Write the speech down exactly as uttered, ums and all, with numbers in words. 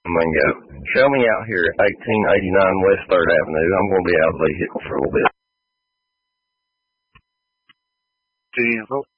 Mingo. Show me out here at eighteen eighty-nine West third Avenue. I'm going to be out of the vehicle for a little bit. Diesel.